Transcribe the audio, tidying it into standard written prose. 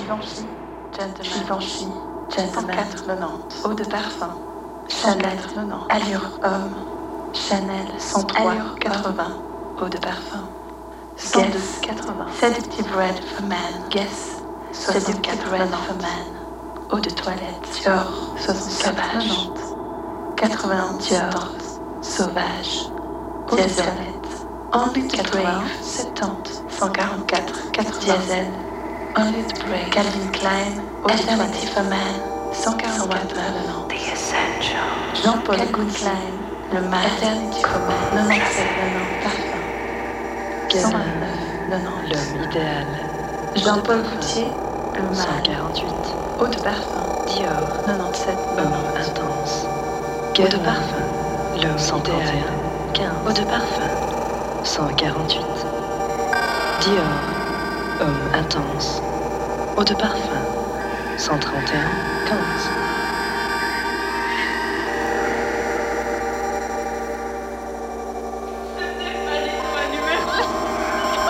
Givenchy, Gentleman, 104,90. Eau de parfum, Chanel, 90. Allure homme, Chanel, 103,80. Eau de parfum, 102,80. Seductive Red for Man, Guess, 64 Red for Man. Eau de toilette, Dior, 64,90. 80 Dior, Sauvage, Eau de toilette, Only to Brave, 70, 144, 80. Diesel, Only to Brave, Calvin Klein, Alternative for Man, 144,90. The Essential, Jean-Paul Klein, Le Man, Alternative for Man, 97,90. Parfum, 129,90. L'homme idéal, Jean-Paul Gaultier, Le Man, 148. Eau de parfum, Dior, 97, homme intense. Eau de parfum, L'homme 131, idéal, 15. Eau de parfum, 148. Dior, homme intense. Eau de parfum, 131, 15.